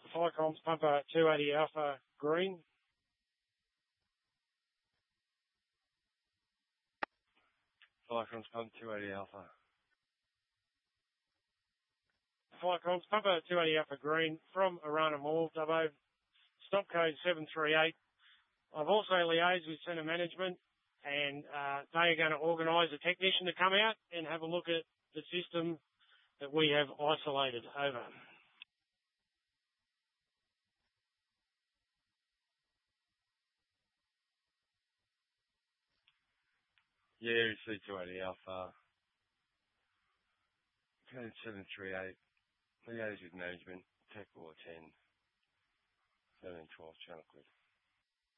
Flycomms Pumper 280 Alpha green. Flycomms Pumper 280 Alpha. Flycomms Pumper 280 Alpha green from Arana Mall, Dubbo. Stop code 738. I've also liaised with Centre Management and they are going to organise a technician to come out and have a look at the system that we have isolated. Over. Yeah, C280 Alpha. Code 738. Liaise with management. Tech War 10. 712 Channel Click.